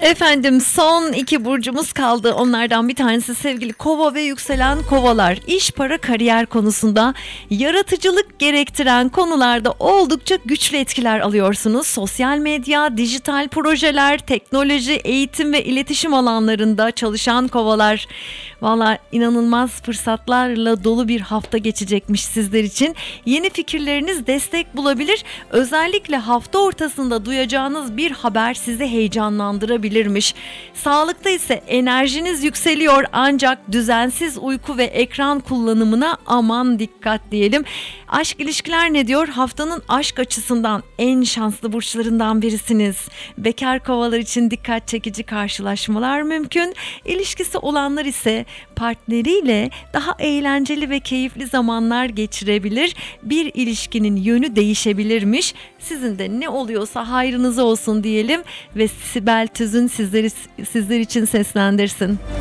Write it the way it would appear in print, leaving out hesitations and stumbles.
Efendim son iki burcumuz kaldı. Onlardan bir tanesi sevgili Kova ve yükselen Kovalar. İş, para, kariyer konusunda yaratıcılık gerektiren konularda oldukça güçlü etkiler alıyorsunuz. Sosyal medya, dijital projeler, teknoloji, eğitim ve iletişim alanlarında çalışan Kovalar. Valla inanılmaz fırsatlarla dolu bir hafta geçecekmiş sizler için. Yeni fikirleriniz destek bulabilir. Özellikle hafta ortasında duyacağınız bir haber sizi heyecanlandırabilirmiş. Sağlıkta ise enerjiniz yükseliyor ancak düzensiz uyku ve ekran kullanımına aman dikkat diyelim. Aşk ilişkiler ne diyor? Haftanın aşk açısından en şanslı burçlarından birisiniz. Bekar kovalar için dikkat çekici karşılaşmalar mümkün. İlişkisi olanlar ise partneriyle daha eğlenceli ve keyifli zamanlar geçirebilir. Bir ilişkinin yönü değişebilirmiş. Sizin de ne oluyorsa hayrınıza olsun diyelim ve Sibel Tüzün sizler için seslendirsin.